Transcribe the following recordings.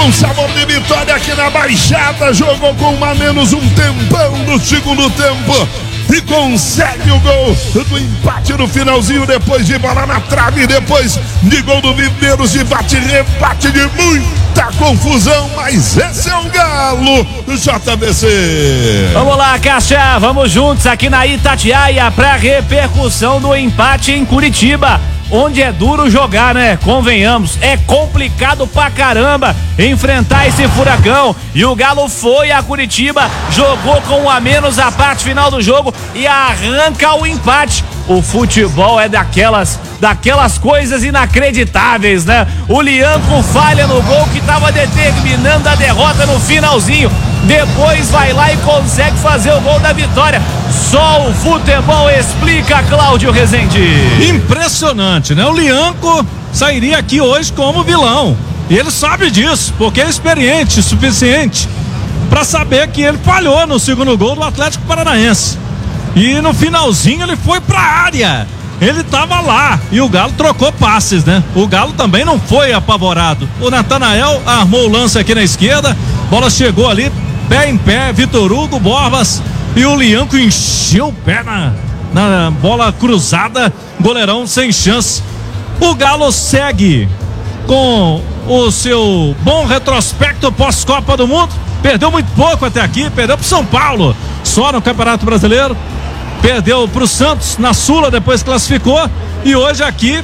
com sabor de vitória aqui na Baixada. Jogou com um a menos um tempão no segundo tempo e consegue o gol do empate no finalzinho, depois de bola na trave, depois de gol do Mineiros, de bate-rebate, de muita confusão, mas esse é o Galo do JVC. Vamos lá, Caixa, vamos juntos aqui na Itatiaia para repercussão do empate em Curitiba, onde é duro jogar, né? Convenhamos, é complicado pra caramba enfrentar esse Furacão. E o Galo foi a Curitiba, jogou com um a menos a parte final do jogo e arranca o empate. O futebol é daquelas coisas inacreditáveis, né? O Lianco falha no gol que estava determinando a derrota no finalzinho. Depois vai lá e consegue fazer o gol da vitória. Só o futebol explica, Cláudio Rezende. Impressionante, né? O Lianco sairia aqui hoje como vilão. E ele sabe disso, porque é experiente o suficiente para saber que ele falhou no segundo gol do Atlético Paranaense. E no finalzinho ele foi pra área. Ele tava lá e o Galo trocou passes, né? O Galo também não foi apavorado. O Natanael armou o lance aqui na esquerda, bola chegou ali, pé em pé, Vitor Hugo, Borbas, e o Lianco encheu o pé na bola cruzada, goleirão sem chance. O Galo segue com o seu bom retrospecto pós-Copa do Mundo, perdeu muito pouco até aqui, perdeu pro São Paulo só no Campeonato Brasileiro, perdeu pro Santos na Sula, depois classificou, e hoje aqui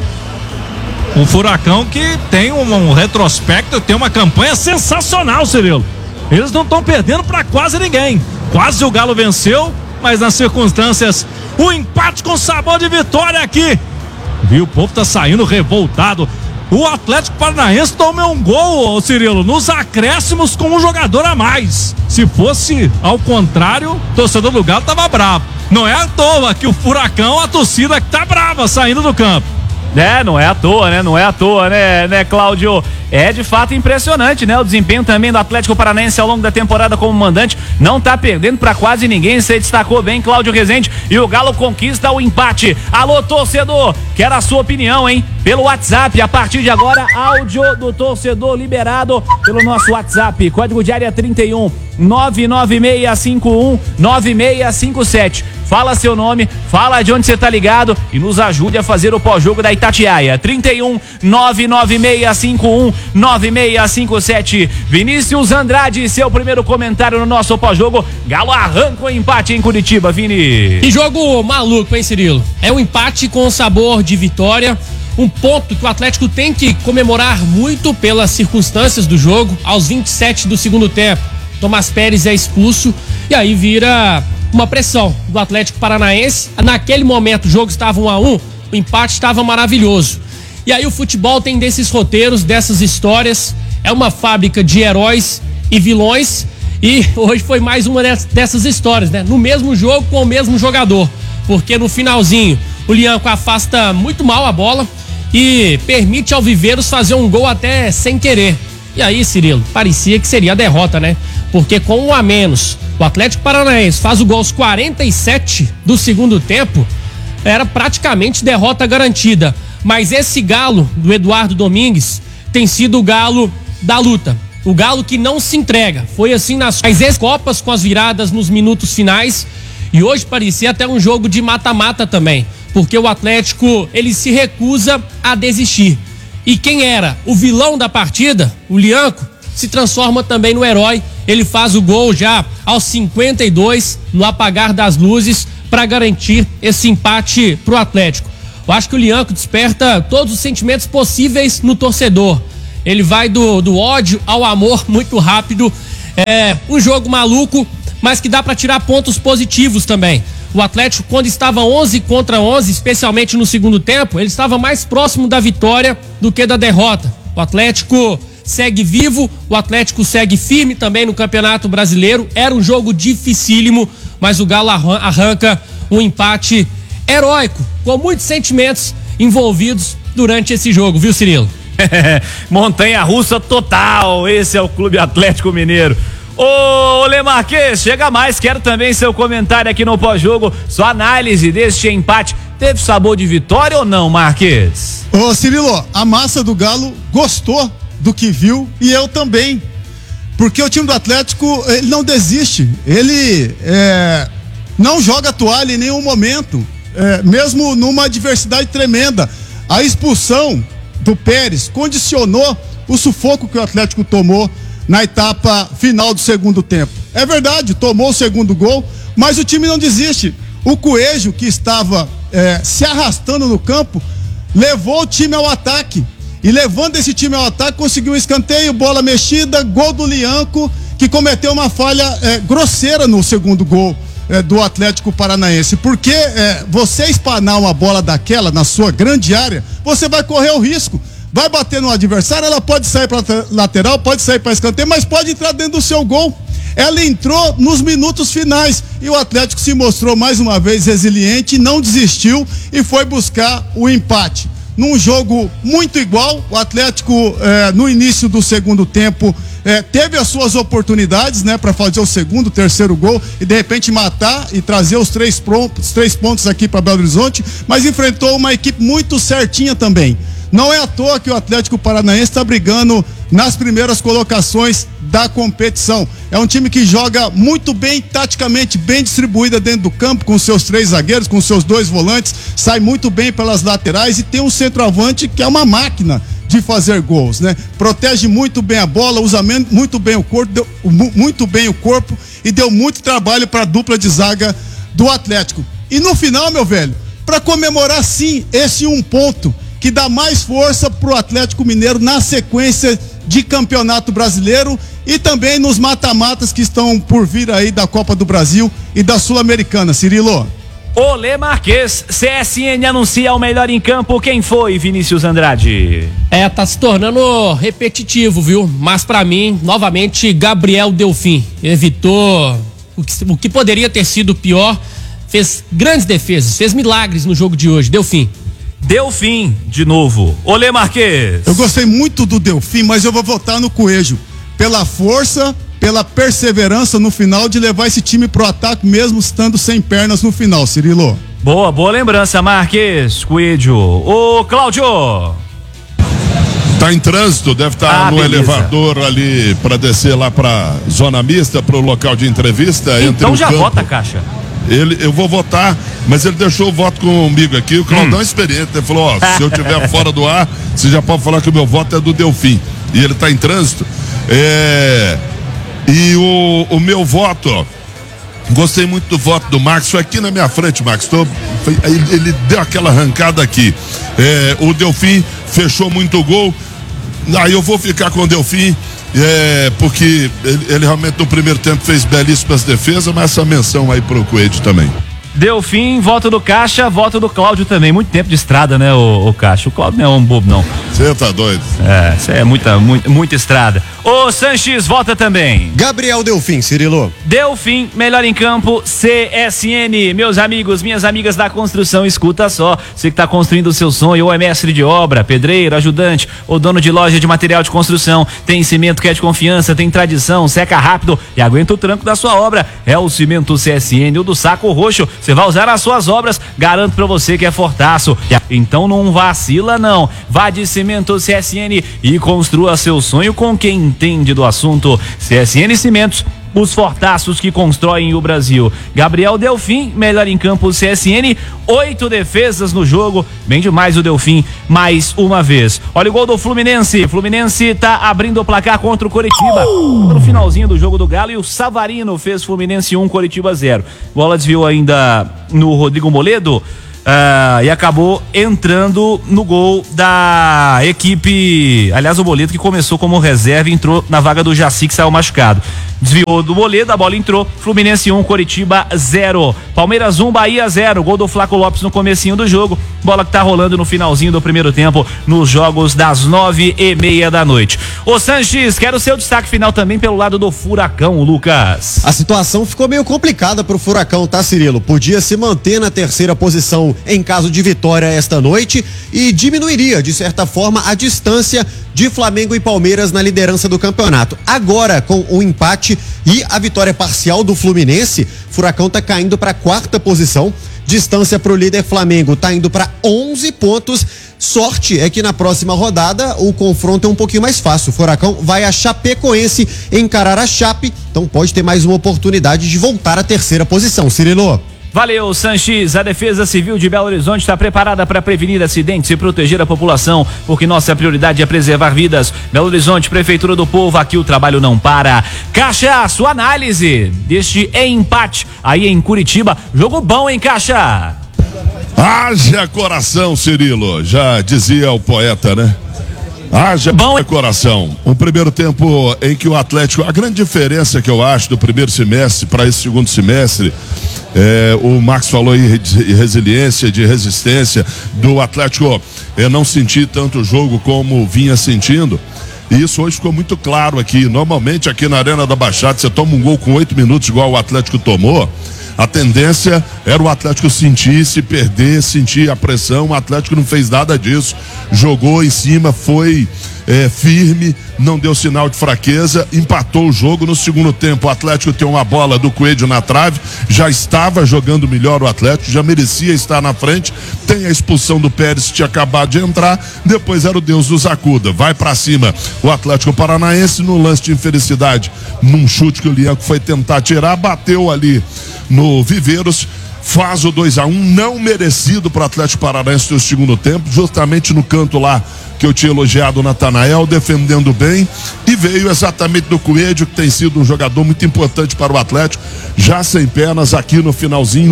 o Furacão, que tem um retrospecto, tem uma campanha sensacional, Cirilo. Eles não estão perdendo para quase ninguém. Quase o Galo venceu, mas nas circunstâncias, o empate com sabor de vitória aqui. Viu, o povo tá saindo revoltado. O Atlético Paranaense tomou um gol, Cirilo, nos acréscimos com um jogador a mais. Se fosse ao contrário, o torcedor do Galo tava bravo. Não é à toa que o Furacão, a torcida que tá brava saindo do campo. Não é à toa, né? Não é à toa, né, Cláudio? É de fato impressionante, né? O desempenho também do Atlético Paranaense ao longo da temporada como mandante, não tá perdendo pra quase ninguém. Você destacou bem, Cláudio Rezende, e o Galo conquista o empate. Alô, torcedor, quero a sua opinião, hein? Pelo WhatsApp, a partir de agora, áudio do torcedor liberado pelo nosso WhatsApp, código de área 31 99651 9657. Fala seu nome, fala de onde você tá ligado e nos ajude a fazer o pós-jogo da Itatiaia. 31 99651 9657. Vinícius Andrade, seu primeiro comentário no nosso pós-jogo. Galo arranca o empate em Curitiba, Vini. Que jogo maluco, hein, Cirilo? É um empate com sabor de vitória. Um ponto que o Atlético tem que comemorar muito pelas circunstâncias do jogo. Aos 27 do segundo tempo, Tomás Pérez é expulso e aí vira uma pressão do Atlético Paranaense. Naquele momento o jogo estava 1-1, o empate estava maravilhoso. E aí o futebol tem desses roteiros, dessas histórias, é uma fábrica de heróis e vilões, e hoje foi mais uma dessas histórias, né? No mesmo jogo com o mesmo jogador, porque no finalzinho o Lianco afasta muito mal a bola e permite ao Viveiros fazer um gol até sem querer. E aí, Cirilo, parecia que seria a derrota, né? Porque com 1 a menos, o Atlético Paranaense faz o gol aos 47 do segundo tempo, era praticamente derrota garantida. Mas esse Galo do Eduardo Domingues tem sido o Galo da luta. O Galo que não se entrega. Foi assim nas Copas, com as viradas nos minutos finais. E hoje parecia até um jogo de mata-mata também. Porque o Atlético, ele se recusa a desistir. E quem era o vilão da partida, o Lianco, se transforma também no herói. Ele faz o gol já aos 52, no apagar das luzes, para garantir esse empate pro Atlético. Eu acho que o Lianco desperta todos os sentimentos possíveis no torcedor. Ele vai do ódio ao amor muito rápido. É um jogo maluco, mas que dá para tirar pontos positivos também. O Atlético, quando estava 11 contra 11, especialmente no segundo tempo, ele estava mais próximo da vitória do que da derrota. O Atlético segue vivo, o Atlético segue firme também no Campeonato Brasileiro. Era um jogo dificílimo, mas o Galo arranca um empate heróico, com muitos sentimentos envolvidos durante esse jogo, viu, Cirilo? Montanha-russa total, esse é o Clube Atlético Mineiro. Ô, Lemarques, chega mais, quero também seu comentário aqui no pós-jogo, sua análise deste empate. Teve sabor de vitória ou não, Marques? Ô, Cirilo, a massa do Galo gostou do que viu e eu também. Porque o time do Atlético, ele não desiste, ele não joga a toalha em nenhum momento, mesmo numa adversidade tremenda. A expulsão do Pérez condicionou o sufoco que o Atlético tomou na etapa final do segundo tempo. É verdade, tomou o segundo gol, mas o time não desiste. O Coelho, que estava se arrastando no campo, levou o time ao ataque. E levando esse time ao ataque, conseguiu um escanteio, bola mexida, gol do Lianco, que cometeu uma falha grosseira no segundo gol do Atlético Paranaense. Porque você espanar uma bola daquela na sua grande área, você vai correr o risco. Vai bater no adversário, ela pode sair para lateral, pode sair para escanteio, mas pode entrar dentro do seu gol. Ela entrou nos minutos finais e o Atlético se mostrou mais uma vez resiliente, não desistiu e foi buscar o empate. Num jogo muito igual, o Atlético no início do segundo tempo teve as suas oportunidades, né, para fazer o segundo, terceiro gol e de repente matar e trazer os 3 pontos aqui para Belo Horizonte, mas enfrentou uma equipe muito certinha também. Não é à toa que o Atlético Paranaense está brigando nas primeiras colocações da competição. É um time que joga muito bem, taticamente bem distribuída dentro do campo, com seus 3 zagueiros, com seus 2 volantes, sai muito bem pelas laterais e tem um centroavante que é uma máquina de fazer gols, né? Protege muito bem a bola, usa muito bem o corpo, e deu muito trabalho para a dupla de zaga do Atlético. E no final, meu velho, para comemorar sim esse 1 ponto, que dá mais força pro Atlético Mineiro na sequência de Campeonato Brasileiro e também nos mata-matas que estão por vir aí da Copa do Brasil e da Sul-Americana, Cirilo. Olê Marques, CSN anuncia o melhor em campo. Quem foi, Vinícius Andrade? Tá se tornando repetitivo, viu? Mas pra mim, novamente, Gabriel Delfim. Evitou o que poderia ter sido pior, fez grandes defesas, fez milagres no jogo de hoje. Delfim, de novo. Olê Marques. Eu gostei muito do Delfim, mas eu vou votar no Coelho. Pela força, pela perseverança no final de levar esse time pro ataque, mesmo estando sem pernas no final, Cirilo. Boa lembrança, Marques. Coelho. Ô, Cláudio. Tá em trânsito, deve estar no beleza. elevador ali para descer lá pra zona mista, pro local de entrevista. Então já campo. vota, Caixa. Eu vou votar, mas ele deixou o voto comigo aqui. O Claudão é experiente. Ele falou: se eu estiver fora do ar, você já pode falar que o meu voto é do Delfim. E ele está em trânsito. E o meu voto, gostei muito do voto do Max. Foi aqui na minha frente, Max. Ele deu aquela arrancada aqui. O Delfim fechou muito o gol. Aí eu vou ficar com o Delfim. Porque ele realmente no primeiro tempo fez belíssimas defesas, mas essa menção aí pro Coelho também. Delfim, voto do Caixa, voto do Cláudio também. Muito tempo de estrada, né, o Caixa? O Cláudio não é um bobo, não. Você tá doido? Isso é muita estrada. Ô, Sanches, vota também. Gabriel Delfim, Cirilo. Delfim, melhor em campo, CSN. Meus amigos, minhas amigas da construção, escuta só. Você que tá construindo o seu sonho, ou é mestre de obra, pedreiro, ajudante, ou dono de loja de material de construção, tem cimento que é de confiança, tem tradição, seca rápido e aguenta o tranco da sua obra. É o cimento CSN, o do saco roxo. Você vai usar nas suas obras, garanto pra você que é fortaço. Então não vacila não. Vá de cimento CSN e construa seu sonho com quem entende do assunto. CSN Cimentos, os fortaços que constroem o Brasil. Gabriel Delfim, melhor em campo CSN, 8 defesas no jogo, bem demais o Delfim, mais uma vez. Olha o gol do Fluminense. Fluminense tá abrindo o placar contra o Coritiba. No finalzinho do jogo do Galo, e o Savarino fez Fluminense 1, Coritiba 0. Bola desviou ainda no Rodrigo Moledo. E acabou entrando no gol da equipe. Aliás, o Moledo, que começou como reserva, entrou na vaga do Jaci, que saiu machucado. Desviou do Moledo, a bola entrou. Fluminense 1, Coritiba 0. Palmeiras 1, Bahia 0. Gol do Flaco Lopes no comecinho do jogo. Bola que tá rolando no finalzinho do primeiro tempo, nos jogos das 9h30 da noite. Ô Sanches, quero o seu destaque final também pelo lado do Furacão, Lucas. A situação ficou meio complicada pro Furacão, tá, Cirilo? Podia se manter na terceira posição em caso de vitória esta noite e diminuiria, de certa forma, a distância de Flamengo e Palmeiras na liderança do campeonato. Agora, com o empate e a vitória parcial do Fluminense, Furacão tá caindo para a 4ª posição. Distância para o líder Flamengo tá indo para 11 pontos. Sorte é que na próxima rodada o confronto é um pouquinho mais fácil. O Furacão vai a Chapecoense encarar a Chape, então pode ter mais uma oportunidade de voltar à terceira posição. Cirilo. Valeu, Sanches. A Defesa Civil de Belo Horizonte está preparada para prevenir acidentes e proteger a população, porque nossa prioridade é preservar vidas. Belo Horizonte, Prefeitura do Povo, aqui o trabalho não para. Caixa, sua análise deste empate aí em Curitiba. Jogo bom, hein, Caixa? Haja coração, Cirilo. Já dizia o poeta, né? Haja bom coração. Um primeiro tempo em que o Atlético, a grande diferença que eu acho do primeiro semestre para esse segundo semestre, o Max falou aí de resiliência, de resistência do Atlético, não sentir tanto o jogo como vinha sentindo. E isso hoje ficou muito claro aqui. Normalmente aqui na Arena da Baixada, você toma um gol com 8 minutos igual o Atlético tomou, a tendência era o Atlético sentir, se perder, sentir a pressão. O Atlético não fez nada disso, jogou em cima, foi firme, não deu sinal de fraqueza, empatou o jogo. No segundo tempo o Atlético tem uma bola do Coelho na trave, já estava jogando melhor o Atlético, já merecia estar na frente. Tem a expulsão do Pérez, que tinha acabado de entrar, depois era o Deus dos acuda, vai pra cima o Atlético Paranaense no lance de infelicidade, num chute que o Lianco foi tentar tirar, bateu ali no Viveiros, faz o 2-1, não merecido para o Atlético Paranaense no segundo tempo, justamente no canto lá que eu tinha elogiado o Natanael, defendendo bem, e veio exatamente do Coelho, que tem sido um jogador muito importante para o Atlético, já sem pernas aqui no finalzinho,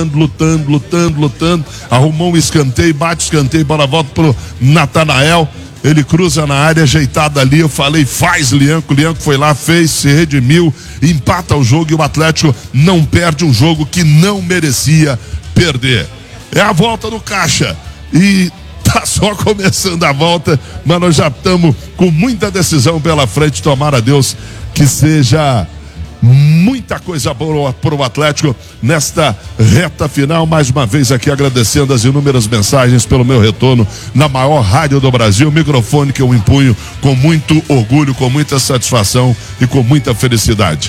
lutando, arrumou um escanteio, bate o escanteio, bola volta pro Natanael, ele cruza na área, ajeitado ali, eu falei, faz Lianco foi lá, fez, se redimiu, empata o jogo e o Atlético não perde um jogo que não merecia perder. É a volta do Caixa e tá só começando a volta, mas nós já estamos com muita decisão pela frente, tomara a Deus que seja muita coisa boa para o Atlético nesta reta final. Mais uma vez aqui agradecendo as inúmeras mensagens pelo meu retorno na maior rádio do Brasil, microfone que eu empunho com muito orgulho, com muita satisfação e com muita felicidade.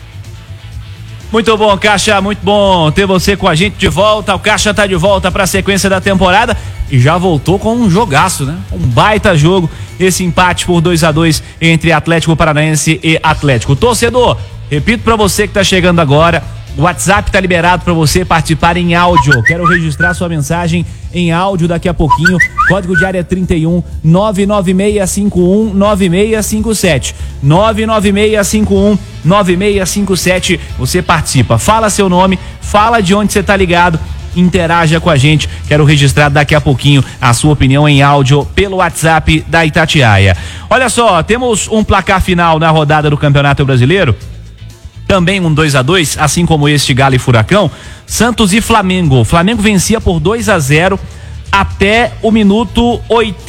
Muito bom, Caixa, muito bom ter você com a gente de volta. O Caixa tá de volta para a sequência da temporada e já voltou com um jogaço, né? Um baita jogo, esse empate por 2-2 entre Atlético Paranaense e Atlético. Torcedor, repito para você que tá chegando agora, o WhatsApp tá liberado para você participar em áudio. Quero registrar sua mensagem em áudio daqui a pouquinho. Código de área 31 99651 9657. 99651 9657. Você participa. Fala seu nome, fala de onde você tá ligado, interaja com a gente. Quero registrar daqui a pouquinho a sua opinião em áudio pelo WhatsApp da Itatiaia. Olha só, temos um placar final na rodada do Campeonato Brasileiro. Também um 2-2, assim como este Galo e Furacão. Santos e Flamengo. O Flamengo vencia por 2-0 até o minuto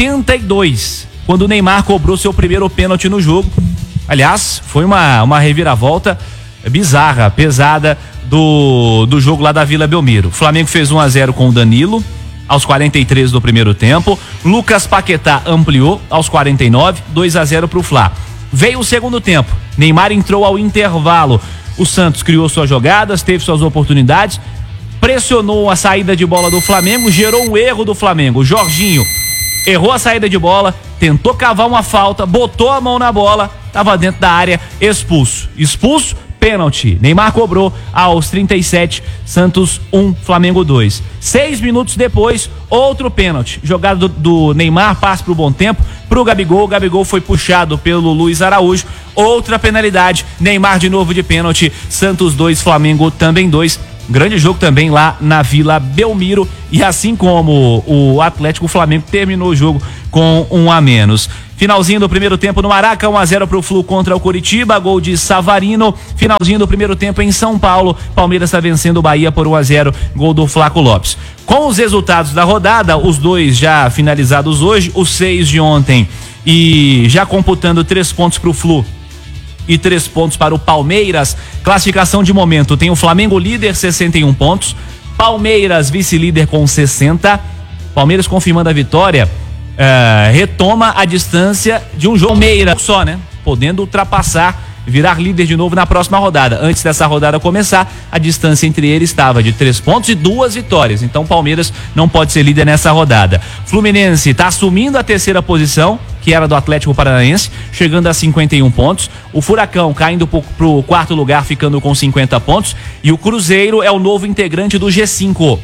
82, quando o Neymar cobrou seu primeiro pênalti no jogo. Aliás, foi uma reviravolta bizarra, pesada do jogo lá da Vila Belmiro. O Flamengo fez 1-0 com o Danilo aos 43 do primeiro tempo. Lucas Paquetá ampliou aos 49, 2-0 pro Fla. Veio o segundo tempo, Neymar entrou ao intervalo, o Santos criou suas jogadas, teve suas oportunidades, pressionou a saída de bola do Flamengo, gerou um erro do Flamengo. O Jorginho errou a saída de bola, tentou cavar uma falta, botou a mão na bola, estava dentro da área, expulso, pênalti. Neymar cobrou aos 37, Santos 1, Flamengo 2. 6 minutos depois, outro pênalti. Jogada do Neymar, passe pro Bom Tempo, pro Gabigol. O Gabigol foi puxado pelo Luiz Araújo. Outra penalidade. Neymar de novo de pênalti. Santos 2, Flamengo também 2. Grande jogo também lá na Vila Belmiro. E assim como o Atlético, o Flamengo terminou o jogo com 1-. Finalzinho do primeiro tempo no Maraca, 1-0 pro Flu contra o Coritiba, gol de Savarino. Finalzinho do primeiro tempo em São Paulo, Palmeiras está vencendo o Bahia por 1-0, gol do Flaco Lopes. Com os resultados da rodada, os dois já finalizados hoje, os 6 de ontem, e já computando 3 pontos pro Flu e 3 pontos para o Palmeiras. Classificação de momento, tem o Flamengo líder, 61 pontos, Palmeiras vice-líder com 60, Palmeiras confirmando a vitória, retoma a distância de um jogo Palmeiras só, né? Podendo ultrapassar e virar líder de novo na próxima rodada. Antes dessa rodada começar, a distância entre eles estava de 3 pontos e 2 vitórias. Então o Palmeiras não pode ser líder nessa rodada. Fluminense está assumindo a terceira posição, que era do Atlético Paranaense, chegando a 51 pontos. O Furacão caindo pro quarto lugar, ficando com 50 pontos. E o Cruzeiro é o novo integrante do G5,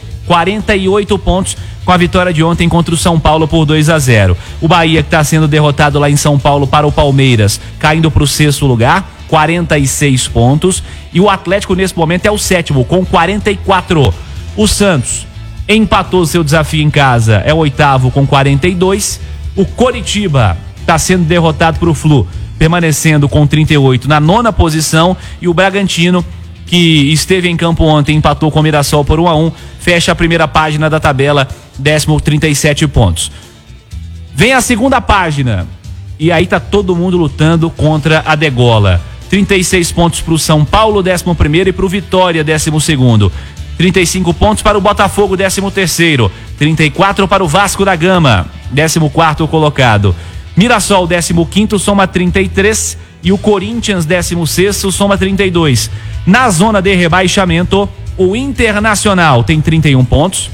48 pontos, com a vitória de ontem contra o São Paulo por 2-0. O Bahia, que está sendo derrotado lá em São Paulo para o Palmeiras, caindo para o 6º lugar, 46 pontos. E o Atlético nesse momento é o 7º, com 44. O Santos empatou seu desafio em casa, é o 8º com 42. O Coritiba está sendo derrotado para o Flu, permanecendo com 38 na 9ª posição. E o Bragantino, que esteve em campo ontem, empatou com o Mirassol por 1-1, fecha a primeira página da tabela, 10º, 37 pontos. Vem a segunda página, e aí tá todo mundo lutando contra a degola. 36 pontos para o São Paulo, 11º, e para o Vitória, 12º. 35 pontos para o Botafogo, 13º. 34 para o Vasco da Gama, 14º colocado. Mirassol, 15º, soma 33. E o Corinthians, 16º, soma 32. Na zona de rebaixamento, o Internacional tem 31 pontos,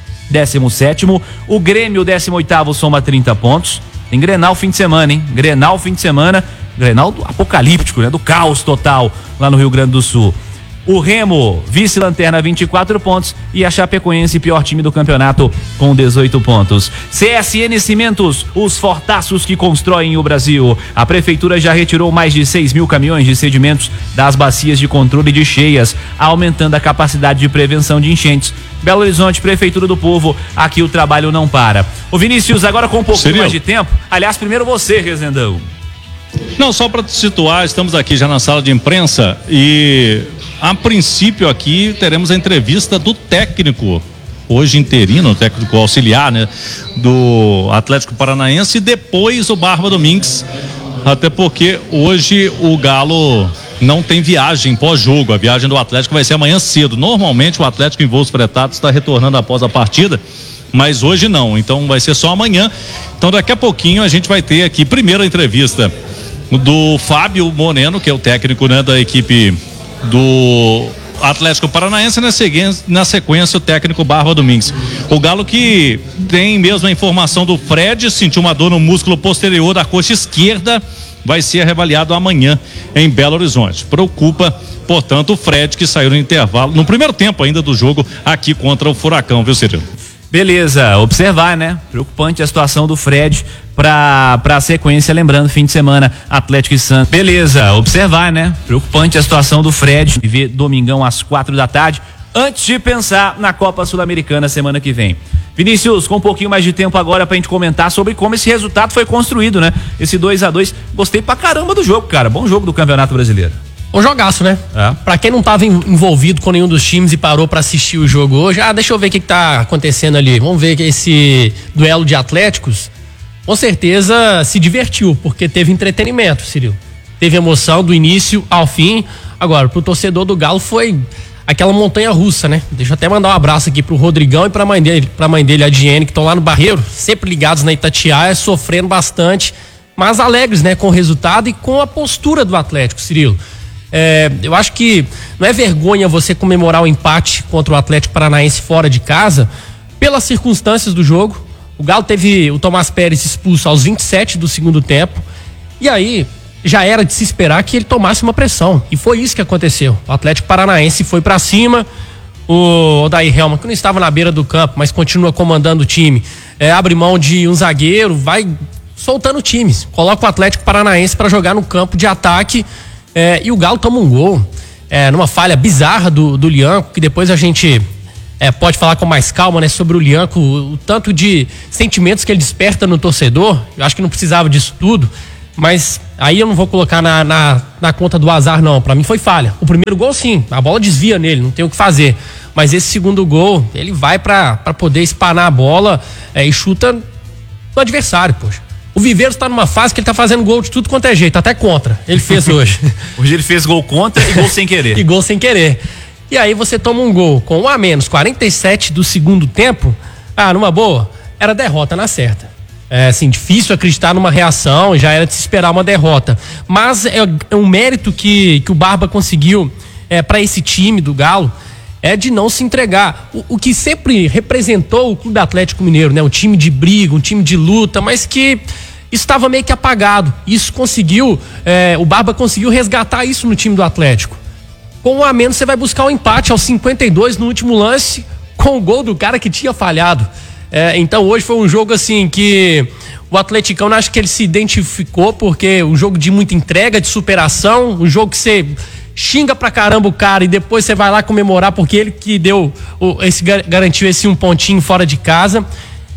17º. O Grêmio, 18º, soma 30 pontos. Tem Grenal fim de semana, hein? Grenal fim de semana. Grenal do apocalíptico, né? Do caos total lá no Rio Grande do Sul. O Remo, vice-lanterna, 24 pontos. E a Chapecoense, pior time do campeonato, com 18 pontos. CSN Cimentos, os fortaços que constroem o Brasil. A prefeitura já retirou mais de 6 mil caminhões de sedimentos das bacias de controle de cheias, aumentando a capacidade de prevenção de enchentes. Belo Horizonte, Prefeitura do Povo, aqui o trabalho não para. Ô Vinícius, agora com um pouquinho mais de tempo. Aliás, primeiro você, Rezendão. Não, só para te situar, estamos aqui já na sala de imprensa e a princípio aqui teremos a entrevista do técnico, hoje interino, técnico auxiliar, né, do Atlético Paranaense, e depois o Barba Domingues, até porque hoje o Galo não tem viagem pós-jogo, a viagem do Atlético vai ser amanhã cedo. Normalmente o Atlético em voos fretados está retornando após a partida, mas hoje não, então vai ser só amanhã. Então daqui a pouquinho a gente vai ter aqui primeiro a entrevista do Fábio Moreno, que é o técnico, né, da equipe do Atlético Paranaense, na sequência o técnico Barba Domingues. O Galo que tem mesmo a informação do Fred, sentiu uma dor no músculo posterior da coxa esquerda, vai ser reavaliado amanhã em Belo Horizonte. Preocupa, portanto, o Fred, que saiu no intervalo, no primeiro tempo ainda do jogo, aqui contra o Furacão, viu, Cirilo? Beleza, observar, né? Preocupante a situação do Fred pra sequência, lembrando, fim de semana, Atlético e Santos. Beleza, observar, né? Preocupante a situação do Fred, ver domingão às 4 da tarde, antes de pensar na Copa Sul-Americana semana que vem. Vinícius, com um pouquinho mais de tempo agora pra gente comentar sobre como esse resultado foi construído, né? Esse 2-2, gostei pra caramba do jogo, cara, bom jogo do Campeonato Brasileiro. Um jogaço, né? Pra quem não tava envolvido com nenhum dos times e parou pra assistir o jogo hoje, deixa eu ver o que tá acontecendo ali. Vamos ver que esse duelo de Atléticos, com certeza se divertiu, porque teve entretenimento, Cirilo. Teve emoção do início ao fim. Agora, pro torcedor do Galo foi aquela montanha russa, né? Deixa eu até mandar um abraço aqui pro Rodrigão e pra mãe dele, a Diene, que estão lá no Barreiro, sempre ligados na Itatiaia, sofrendo bastante, mas alegres, né? Com o resultado e com a postura do Atlético, Cirilo. Eu acho que não é vergonha você comemorar o empate contra o Atlético Paranaense fora de casa pelas circunstâncias do jogo. O Galo teve o Tomás Pérez expulso aos 27 do segundo tempo, e aí já era de se esperar que ele tomasse uma pressão, e foi isso que aconteceu. O Atlético Paranaense foi pra cima, o Odair Helman, que não estava na beira do campo, mas continua comandando o time, abre mão de um zagueiro, vai soltando times, coloca o Atlético Paranaense para jogar no campo de ataque. E o Galo toma um gol numa falha bizarra do Lianco, que depois a gente pode falar com mais calma, né, sobre o Lianco, o tanto de sentimentos que ele desperta no torcedor. Eu acho que não precisava disso tudo, mas aí eu não vou colocar na conta do azar, não. Pra mim foi falha. O primeiro gol, sim, a bola desvia nele, não tem o que fazer, mas esse segundo gol, ele vai pra poder espanar a bola e chuta no adversário, poxa. O Viveiros tá numa fase que ele tá fazendo gol de tudo quanto é jeito, até contra. Ele fez hoje. Hoje ele fez gol contra e gol sem querer. E gol sem querer. E aí você toma um gol com 1 a menos, 47 do segundo tempo. Numa boa, era derrota na certa. assim, difícil acreditar numa reação, já era de se esperar uma derrota. Mas é um mérito que o Barba conseguiu para esse time do Galo, é de não se entregar. O que sempre representou o Clube Atlético Mineiro, né? Um time de briga, um time de luta, mas que estava meio que apagado. Isso conseguiu, o Barba conseguiu resgatar isso no time do Atlético. Com um a menos, você vai buscar um empate aos 52 no último lance, com o gol do cara que tinha falhado. Então hoje foi um jogo assim que o Atleticão, acho que ele se identificou, porque um jogo de muita entrega, de superação, um jogo que você xinga pra caramba o cara e depois você vai lá comemorar porque ele que garantiu esse um pontinho fora de casa.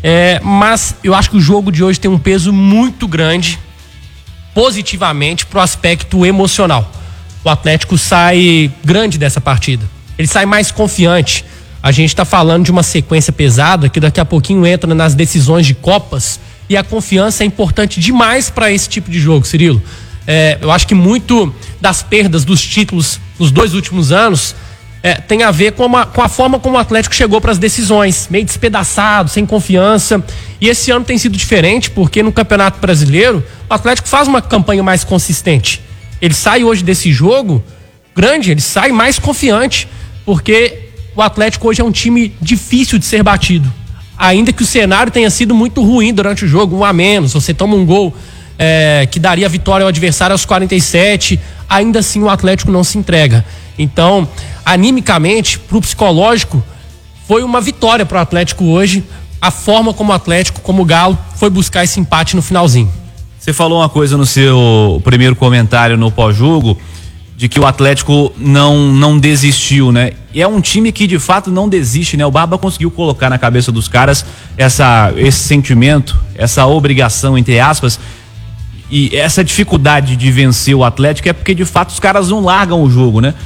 Mas eu acho que o jogo de hoje tem um peso muito grande positivamente pro aspecto emocional. O Atlético sai grande dessa partida, ele sai mais confiante. A gente tá falando de uma sequência pesada que daqui a pouquinho entra nas decisões de Copas, e a confiança é importante demais para esse tipo de jogo, Cirilo. Eu acho que muito das perdas dos títulos nos 2 últimos anos tem a ver com a forma como o Atlético chegou para as decisões, meio despedaçado, sem confiança. E esse ano tem sido diferente, porque no Campeonato Brasileiro o Atlético faz uma campanha mais consistente. Ele sai hoje desse jogo grande, ele sai mais confiante, porque o Atlético hoje é um time difícil de ser batido. Ainda que o cenário tenha sido muito ruim durante o jogo, 1 a menos, você toma um gol que daria vitória ao adversário aos 47, ainda assim o Atlético não se entrega. Então, animicamente, pro psicológico, foi uma vitória pro Atlético hoje, a forma como o Atlético, como o Galo, foi buscar esse empate no finalzinho. Você falou uma coisa no seu primeiro comentário no pós-jogo, de que o Atlético não desistiu, né? E é um time que de fato não desiste, né? O Barba conseguiu colocar na cabeça dos caras esse sentimento, essa obrigação, entre aspas, e essa dificuldade de vencer o Atlético é porque de fato os caras não largam o jogo, né?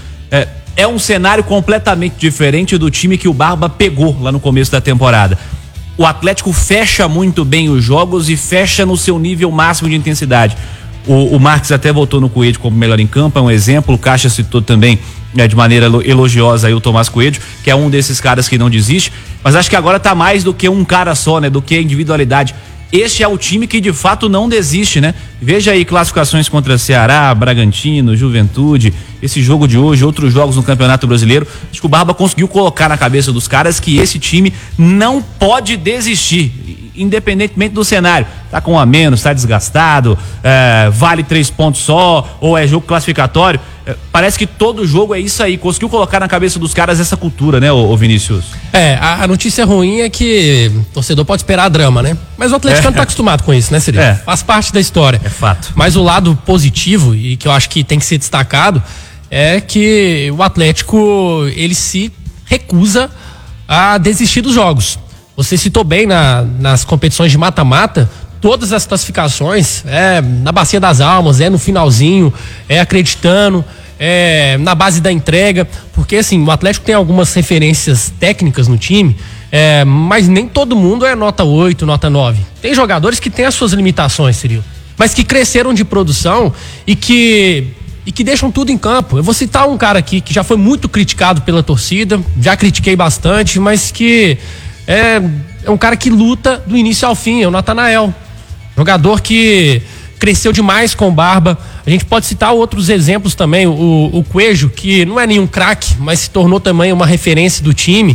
É um cenário completamente diferente do time que o Barba pegou lá no começo da temporada. O Atlético fecha muito bem os jogos e fecha no seu nível máximo de intensidade. O Marques até votou no Coelho como melhor em campo, é um exemplo. O Caixa citou também de maneira elogiosa aí o Tomás Coelho, que é um desses caras que não desiste, mas acho que agora tá mais do que um cara só, né? Do que a individualidade. Este é o time que de fato não desiste, né? Veja aí classificações contra Ceará, Bragantino, Juventude, esse jogo de hoje, outros jogos no Campeonato Brasileiro. Acho que o Barba conseguiu colocar na cabeça dos caras que esse time não pode desistir, independentemente do cenário. Tá com 1 a menos, tá desgastado, vale 3 pontos só, ou é jogo classificatório. Parece que todo jogo é isso aí. Conseguiu colocar na cabeça dos caras essa cultura, né, ô Vinícius? A notícia ruim é que o torcedor pode esperar drama, né? Mas o Atlético não tá acostumado com isso, né, Cirilo? Faz parte da história. É fato. Mas o lado positivo, e que eu acho que tem que ser destacado, é que o Atlético, ele se recusa a desistir dos jogos. Você citou bem nas competições de mata-mata, todas as classificações, na Bacia das Almas, no finalzinho, acreditando, na base da entrega, porque assim, o Atlético tem algumas referências técnicas no time, mas nem todo mundo é nota 8, nota 9. Tem jogadores que têm as suas limitações, Cirilo, mas que cresceram de produção e que deixam tudo em campo. Eu vou citar um cara aqui que já foi muito criticado pela torcida, já critiquei bastante, mas que é um cara que luta do início ao fim, é o Natanael. Jogador que cresceu demais com o Barba. A gente pode citar outros exemplos também, o Coelho, que não é nenhum craque, mas se tornou também uma referência do time.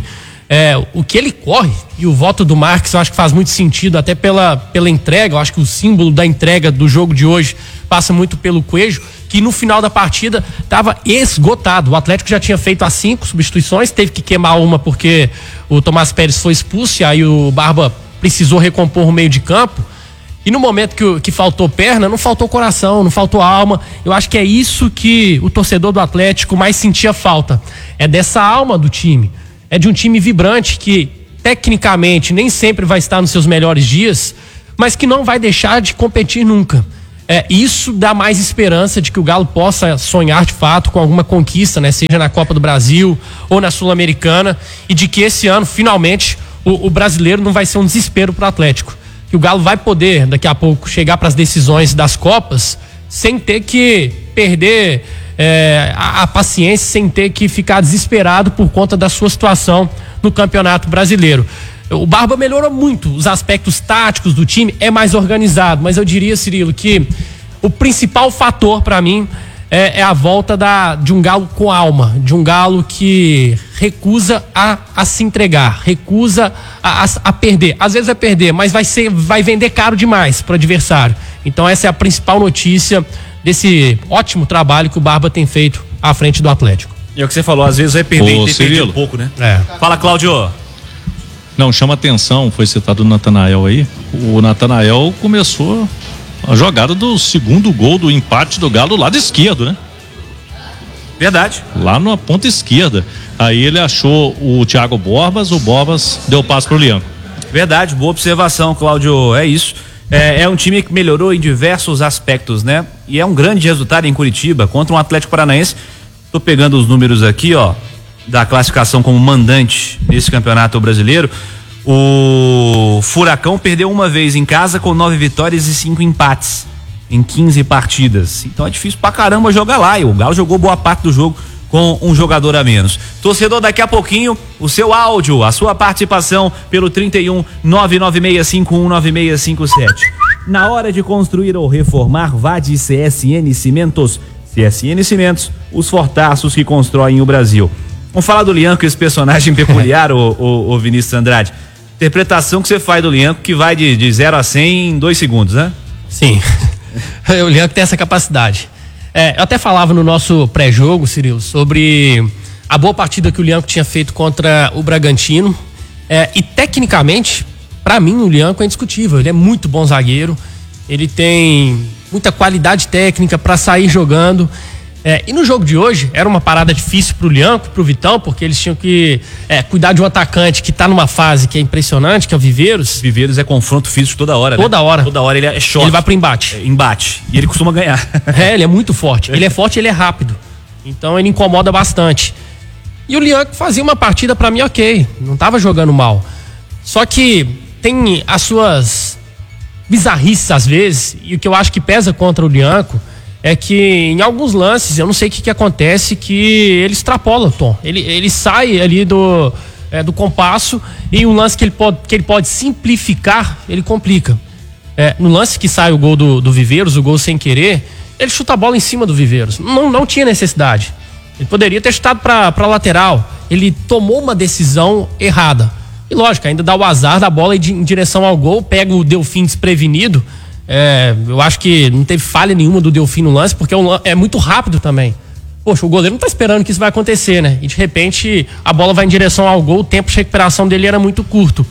O que ele corre, e o voto do Marques eu acho que faz muito sentido, até pela entrega. Eu acho que o símbolo da entrega do jogo de hoje passa muito pelo Coelho, que no final da partida estava esgotado. O Atlético já tinha feito as 5 substituições, teve que queimar uma porque o Tomás Pérez foi expulso, e aí o Barba precisou recompor o meio de campo. E no momento que faltou perna, não faltou coração, não faltou alma. Eu acho que é isso que o torcedor do Atlético mais sentia falta. É dessa alma do time. É de um time vibrante que, tecnicamente, nem sempre vai estar nos seus melhores dias, mas que não vai deixar de competir nunca. Isso dá mais esperança de que o Galo possa sonhar de fato com alguma conquista, né? Seja na Copa do Brasil ou na Sul-Americana, e de que esse ano, finalmente, o brasileiro não vai ser um desespero para o Atlético. Que o Galo vai poder, daqui a pouco, chegar para as decisões das Copas sem ter que perder a paciência, sem ter que ficar desesperado por conta da sua situação no Campeonato Brasileiro. O Barba melhorou muito os aspectos táticos do time, é mais organizado, mas eu diria, Cirilo, que o principal fator para mim é a volta de um Galo com alma, de um Galo que recusa a se entregar, recusa a perder. Às vezes vai perder, mas vai vender caro demais para o adversário. Então essa é a principal notícia desse ótimo trabalho que o Barba tem feito à frente do Atlético. E é o que você falou, às vezes vai perder e tem Cirilo, perdido um pouco, né? Fala, Cláudio. Não, chama atenção, foi citado o Natanael aí. O Natanael começou a jogada do segundo gol do empate do Galo do lado esquerdo, né? Verdade. Lá na ponta esquerda. Aí ele achou o Thiago Borbas, o Borbas deu passo pro Lianco. Verdade, boa observação, Cláudio. É isso. É um time que melhorou em diversos aspectos, né? E é um grande resultado em Curitiba contra um Atlético Paranaense. Tô pegando os números aqui, ó, da classificação como mandante nesse campeonato brasileiro. O Furacão perdeu uma vez em casa com 9 vitórias e 5 empates em 15 partidas. Então é difícil pra caramba jogar lá. E o Galo jogou boa parte do jogo com um jogador a menos. Torcedor, daqui a pouquinho, o seu áudio, a sua participação pelo 31 99651 9657. Na hora de construir ou reformar, vá de CSN Cimentos. CSN Cimentos, os fortaços que constroem o Brasil. Vamos falar do Lianco, esse personagem peculiar, o Vinícius Andrade. Interpretação que você faz do Lianco, que vai de 0 a 100 em 2 segundos, né? Sim, o Lianco tem essa capacidade. Eu até falava no nosso pré-jogo, Cirilo, sobre a boa partida que o Lianco tinha feito contra o Bragantino. E tecnicamente, para mim, o Lianco é indiscutível. Ele é muito bom zagueiro, ele tem muita qualidade técnica para sair jogando. E no jogo de hoje, era uma parada difícil pro Lianco, pro Vitão, porque eles tinham que cuidar de um atacante que tá numa fase que é impressionante, que é o Viveiros. Viveiros é confronto físico toda hora, Toda né? hora. Toda hora ele é choque. Ele vai pro embate. Embate. E ele costuma ganhar. Ele é muito forte. Ele é forte e ele é rápido. Então ele incomoda bastante. E o Lianco fazia uma partida pra mim ok. Não tava jogando mal. Só que tem as suas bizarrices às vezes, e o que eu acho que pesa contra o Lianco é que em alguns lances, eu não sei o que acontece, que ele extrapola o tom. Ele sai ali do compasso, e um lance que ele pode simplificar, ele complica. No lance que sai o gol do Viveiros, o gol sem querer, ele chuta a bola em cima do Viveiros. Não tinha necessidade. Ele poderia ter chutado para lateral. Ele tomou uma decisão errada. E lógico, ainda dá o azar da bola em direção ao gol, pega o Delfim desprevenido. Eu acho que não teve falha nenhuma do Delfim no lance, porque é muito rápido também. Poxa, o goleiro não tá esperando que isso vai acontecer, né? E de repente a bola vai em direção ao gol, o tempo de recuperação dele era muito curto.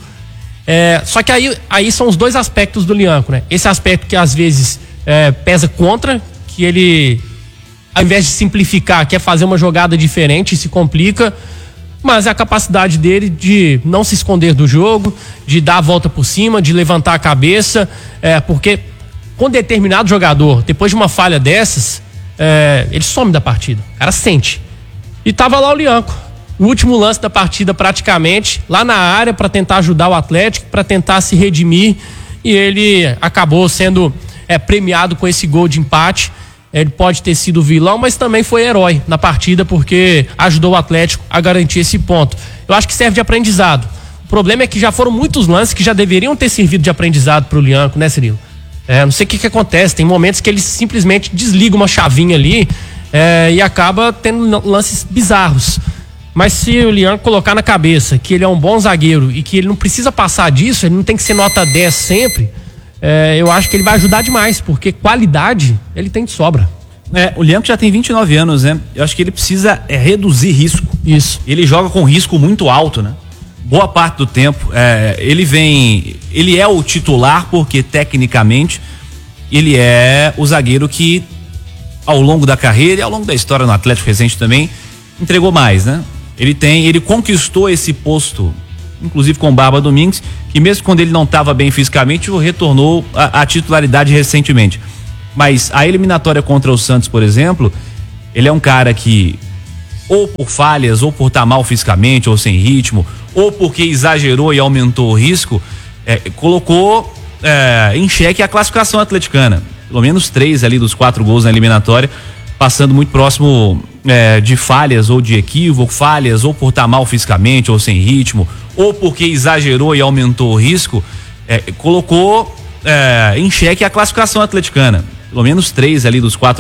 Só que aí são os dois aspectos do Lianco, né? Esse aspecto que às vezes pesa contra, que ele, ao invés de simplificar, quer fazer uma jogada diferente e se complica. Mas é a capacidade dele de não se esconder do jogo, de dar a volta por cima, de levantar a cabeça, porque com determinado jogador, depois de uma falha dessas, ele some da partida, o cara sente. E tava lá o Lianco, no último lance da partida praticamente, lá na área para tentar ajudar o Atlético, para tentar se redimir, e ele acabou sendo premiado com esse gol de empate. Ele pode ter sido vilão, mas também foi herói na partida, porque ajudou o Atlético a garantir esse ponto. Eu acho que serve de aprendizado. O problema é que já foram muitos lances que já deveriam ter servido de aprendizado pro Lianco, né, Cirilo? Não sei o que acontece, tem momentos que ele simplesmente desliga uma chavinha ali e acaba tendo lances bizarros. Mas se o Lianco colocar na cabeça que ele é um bom zagueiro e que ele não precisa passar disso, ele não tem que ser nota 10 sempre, eu acho que ele vai ajudar demais, porque qualidade ele tem de sobra. O Lianco já tem 29 anos, né? Eu acho que ele precisa reduzir risco. Isso. Ele joga com risco muito alto, né? Boa parte do tempo. Ele é o titular porque tecnicamente ele é o zagueiro que ao longo da carreira e ao longo da história no Atlético recente também entregou mais, né? Ele conquistou esse posto, inclusive com o Barba Domingues, que mesmo quando ele não estava bem fisicamente, retornou à titularidade recentemente. Mas a eliminatória contra o Santos, por exemplo, ele é um cara que, ou por falhas, ou por estar mal fisicamente, ou sem ritmo, ou porque exagerou e aumentou o risco, colocou em xeque a classificação atleticana. Pelo menos 3 ali dos 4 gols na eliminatória, passando muito próximo de falhas ou de equívoco, falhas ou por estar mal fisicamente ou sem ritmo, ou porque exagerou e aumentou o risco, colocou em xeque a classificação atleticana. Pelo menos 3 ali dos 4